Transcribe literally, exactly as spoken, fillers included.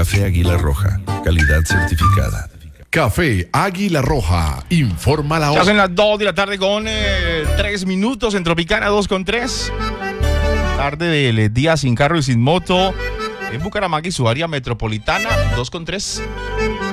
Café Águila Roja, calidad certificada. Café Águila Roja, informa la hora. Ya son las dos de la tarde con eh, tres minutos en Tropicana dos con tres. Tarde del día sin carro y sin moto en Bucaramanga y su área metropolitana dos con tres.